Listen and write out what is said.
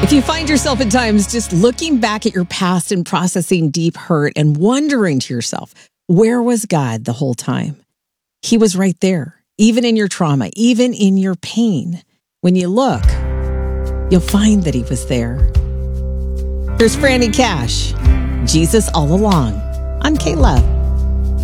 If you find yourself at times just looking back at your past and processing deep hurt and wondering to yourself, where was God the whole time? He was right there, even in your trauma, even in your pain. When you look, you'll find that he was there. Here's Franny Cash, Jesus All Along on K-Love.